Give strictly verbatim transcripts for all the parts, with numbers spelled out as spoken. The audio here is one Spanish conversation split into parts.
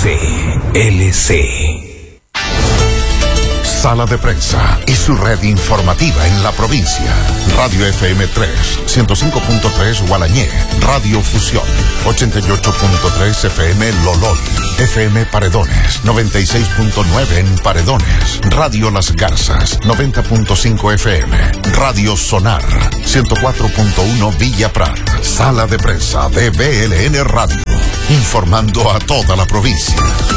C L C. Sala de Prensa y su red informativa en la provincia. Radio F M tres, ciento cinco punto tres Gualañé. Radio Fusión, ochenta y ocho punto tres F M Lolol. F M Paredones, noventa y seis punto nueve en Paredones. Radio Las Garzas, noventa punto cinco F M. Radio Sonar, ciento cuatro punto uno Villa Prat. Sala de Prensa de B L N Radio. Informando a toda la provincia.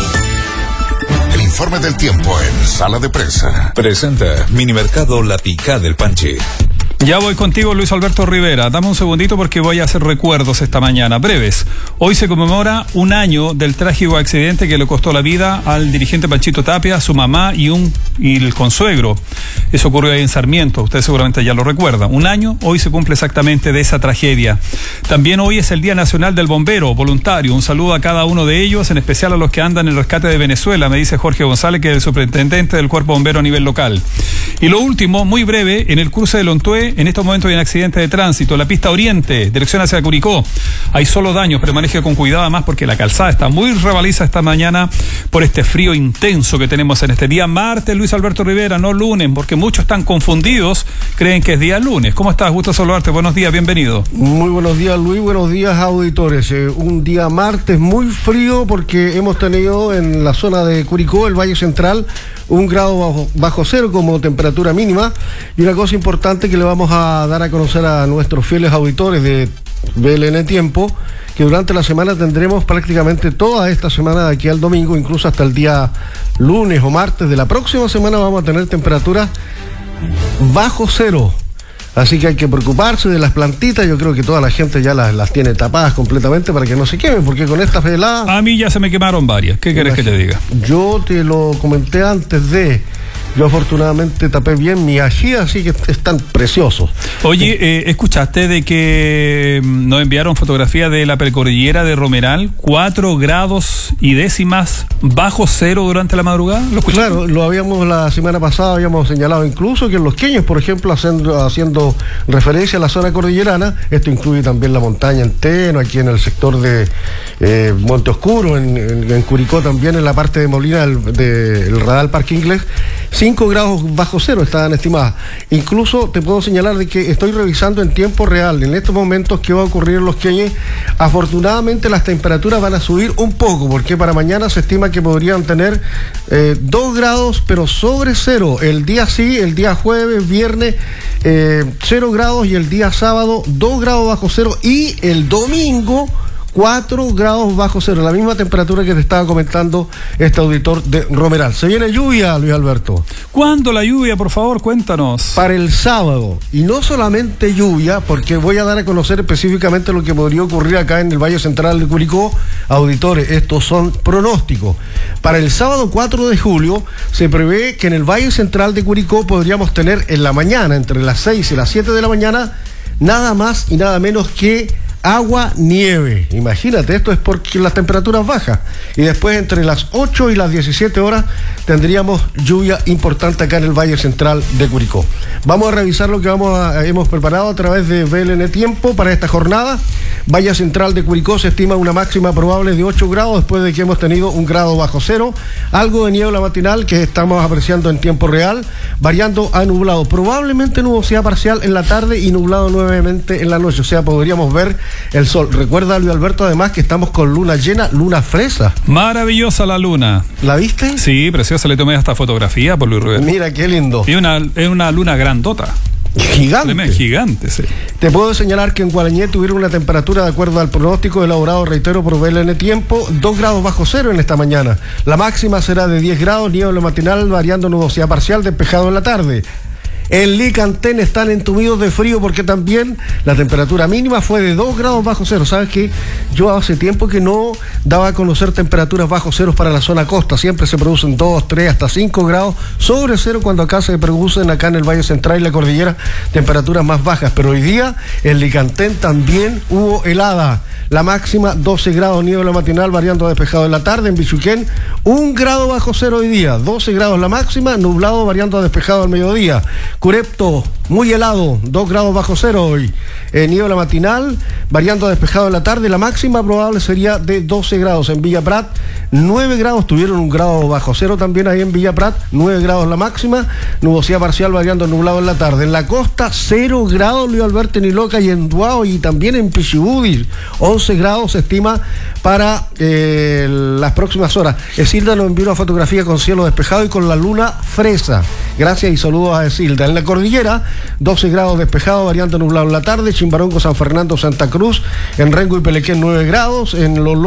El informe del tiempo en Sala de Prensa. Presenta Minimercado La Picá del Panche. Ya voy contigo, Luis Alberto Rivera. Dame un segundito porque voy a hacer recuerdos esta mañana, breves. Hoy se conmemora un año del trágico accidente que le costó la vida al dirigente Panchito Tapia, su mamá y un y el consuegro. Eso ocurrió ahí en Sarmiento, usted seguramente ya lo recuerda. Un año, hoy se cumple exactamente de esa tragedia. También hoy es el Día Nacional del Bombero Voluntario. Un saludo a cada uno de ellos, en especial a los que andan en el rescate de Venezuela, me dice Jorge González, que es el superintendente del Cuerpo Bombero a nivel local. Y lo último, muy breve, en el cruce de Lontué, en estos momentos hay un accidente de tránsito, la pista oriente, dirección hacia Curicó. Hay solo daños, pero maneje con cuidado además porque la calzada está muy rebaliza esta mañana por este frío intenso que tenemos en este día martes, Luis Alberto Rivera, no lunes, porque muchos están confundidos, creen que es día lunes. ¿Cómo estás? Gusto saludarte, buenos días, bienvenido. Muy buenos días, Luis, buenos días, auditores. Eh, un día martes muy frío porque hemos tenido en la zona de Curicó, el Valle Central, un grado bajo, bajo cero como temperatura mínima. Y una cosa importante que le vamos a dar a conocer a nuestros fieles auditores de B L N Tiempo, que durante la semana tendremos prácticamente toda esta semana de aquí al domingo, incluso hasta el día lunes o martes de la próxima semana vamos a tener temperaturas bajo cero. Así que hay que preocuparse de las plantitas. Yo creo que toda la gente ya las, las tiene tapadas completamente para que no se quemen, porque con estas heladas... A mí ya se me quemaron varias. ¿Qué querés que te diga? Yo te lo comenté antes de... Yo afortunadamente tapé bien mi ají, así que están preciosos. Oye, eh, ¿escuchaste de que nos enviaron fotografía de la precordillera de Romeral? Cuatro grados y décimas bajo cero durante la madrugada. ¿Lo escuchaste? Claro, lo habíamos la semana pasada, habíamos señalado incluso que en Los Queños, por ejemplo, haciendo, haciendo referencia a la zona cordillerana, esto incluye también la montaña en Teno, aquí en el sector de eh, Monte Oscuro, en, en, en Curicó también, en la parte de Molina del de, el Radal Parque Inglés, cinco grados bajo cero estaban estimadas. Incluso te puedo señalar de que estoy revisando en tiempo real en estos momentos qué va a ocurrir en Los Queñes. Afortunadamente las temperaturas van a subir un poco, porque para mañana se estima que podrían tener eh, dos grados, pero sobre cero. El día sí, el día jueves, viernes, eh, cero grados, y el día sábado, dos grados bajo cero, y el domingo, cuatro grados bajo cero, la misma temperatura que te estaba comentando este auditor de Romeral. Se viene lluvia, Luis Alberto. ¿Cuándo la lluvia, por favor? Cuéntanos. Para el sábado, y no solamente lluvia, porque voy a dar a conocer específicamente lo que podría ocurrir acá en el Valle Central de Curicó. Auditores, estos son pronósticos. Para el sábado cuatro de julio, se prevé que en el Valle Central de Curicó podríamos tener en la mañana, entre las seis y las siete de la mañana, nada más y nada menos que agua, nieve. Imagínate, esto es porque las temperaturas bajas. Y después entre las ocho y las diecisiete horas tendríamos lluvia importante acá en el Valle Central de Curicó. Vamos a revisar lo que vamos a, hemos preparado a través de B L N Tiempo para esta jornada. Valle Central de Curicó se estima una máxima probable de ocho grados después de que hemos tenido un grado bajo cero. Algo de niebla matinal que estamos apreciando en tiempo real, variando a nublado. Probablemente nubosidad parcial en la tarde y nublado nuevamente en la noche. O sea, podríamos ver el sol. Recuerda, Luis Alberto, además que estamos con luna llena, luna fresa. Maravillosa la luna. ¿La viste? Sí, preciosa. Le tomé esta fotografía por Luis Rivera. Mira qué lindo. Y una, es una luna grandota. Gigante. Tremendo, gigante, sí. Te puedo señalar que en Gualañé tuvieron una temperatura, de acuerdo al pronóstico elaborado, reitero, por B L N Tiempo, dos grados bajo cero en esta mañana. La máxima será de diez grados, niebla matinal, variando nubosidad parcial, despejado en la tarde. En Licantén están entumidos de frío porque también la temperatura mínima fue de dos grados bajo cero. ¿Sabes qué? Yo hace tiempo que no daba a conocer temperaturas bajo cero para la zona costa. Siempre se producen dos, tres, hasta cinco grados sobre cero cuando acá se producen, acá en el Valle Central y la Cordillera, temperaturas más bajas. Pero hoy día en Licantén también hubo helada. La máxima doce grados, niebla matinal, variando a despejado en la tarde. En Bichuquén, un grado bajo cero hoy día, doce grados la máxima, nublado, variando a despejado al mediodía. Curepto, muy helado, dos grados bajo cero hoy. Eh, niebla matinal, variando a despejado en la tarde. La máxima probable sería de doce grados en Villa Prat, nueve grados, tuvieron un grado bajo cero también ahí en Villa Prat, nueve grados la máxima, nubosidad parcial variando nublado en la tarde. En la costa, cero grados, Luis Alberto, en Iloca y en Duao, y también en Pichibudi, once grados se estima para eh, las próximas horas. Esilda nos envió una fotografía con cielo despejado y con la luna fresa. Gracias y saludos a Esilda. En la cordillera, doce grados despejado, variando nublado en la tarde. Chimbarongo, San Fernando, Santa Cruz, en Rengo y Pelequén, nueve grados. En Lolo